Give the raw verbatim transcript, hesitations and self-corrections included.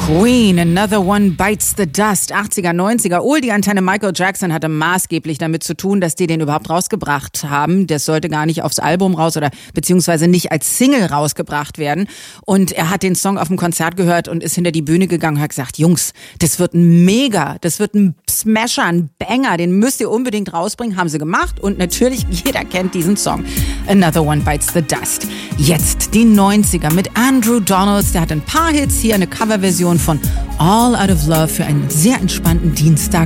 Queen, Another One Bites the Dust, achtziger, neunziger. Oh, die Antenne Michael Jackson hatte maßgeblich damit zu tun, dass die den überhaupt rausgebracht haben. Das sollte gar nicht aufs Album raus oder beziehungsweise nicht als Single rausgebracht werden. Und er hat den Song auf dem Konzert gehört und ist hinter die Bühne gegangen und hat gesagt, Jungs, das wird ein Mega, das wird ein Smasher, ein Banger, den müsst ihr unbedingt rausbringen. Haben sie gemacht und natürlich, jeder kennt diesen Song. Another One Bites the Dust. Jetzt die neunziger mit Andrew Donalds, der hat ein paar Hits, hier eine Coverversion von All Out of Love für einen sehr entspannten Dienstag.